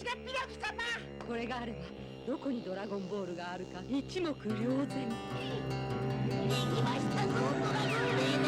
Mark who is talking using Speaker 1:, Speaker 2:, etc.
Speaker 1: ピロキ様。
Speaker 2: これがあればどこにドラゴンボールがあるか一目瞭然。